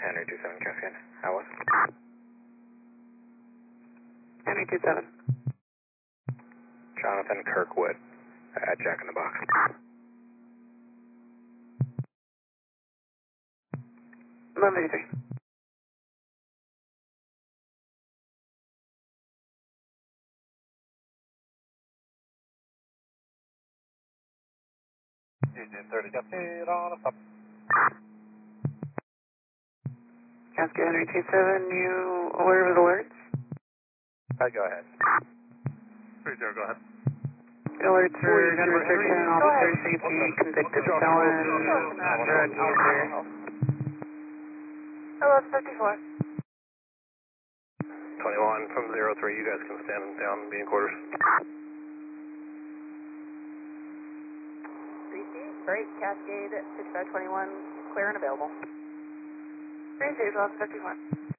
Henry 27 Cascade. How was? Henry 27. Jonathan Kirkwood at Jack in the Box. London 3. Union 30 Cascade on a stop. Cascade Henry 27, you aware of the alerts? Go ahead. 30, go ahead. Alerts for gun restriction, officer safety, convicted felon, drug user. Hello, 54. 21 from 03, you guys can stand down and be in quarters. Receive, break, Cascade, 6521, clear and available. Receive, 54.